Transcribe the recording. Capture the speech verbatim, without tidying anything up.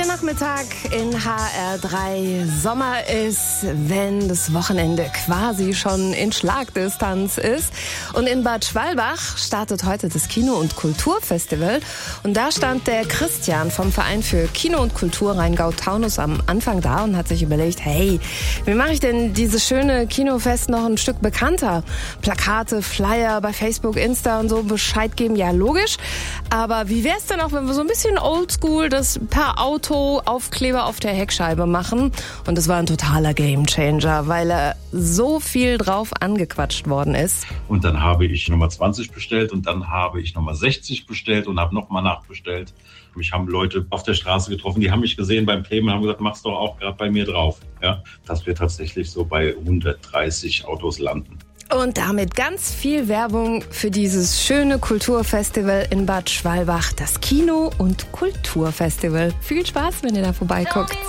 Der Nachmittag in H R drei. Sommer ist, wenn das Wochenende quasi schon in Schlagdistanz ist. Und in Bad Schwalbach startet heute das Kino- und Kulturfestival. Und da stand der Christian vom Verein für Kino und Kultur Rheingau-Taunus am Anfang da und hat sich überlegt, hey, wie mache ich denn dieses schöne Kinofest noch ein Stück bekannter? Plakate, Flyer bei Facebook, Insta und so Bescheid geben, ja logisch. Aber wie wär's denn auch, wenn wir so ein bisschen oldschool das per Auto Aufkleber auf der Heckscheibe machen? Und es war ein totaler Gamechanger, weil er so viel drauf angequatscht worden ist. Und dann habe ich Nummer zwanzig bestellt und dann habe ich Nummer sechzig bestellt und habe nochmal nachbestellt. Mich haben Leute auf der Straße getroffen, die haben mich gesehen beim Kleben und haben gesagt, mach's doch auch gerade bei mir drauf. Ja, dass wir tatsächlich so bei hundertdreißig Autos landen. Und damit ganz viel Werbung für dieses schöne Kulturfestival in Bad Schwalbach, das Kino- und Kulturfestival. Viel Spaß, wenn ihr da vorbeiguckt.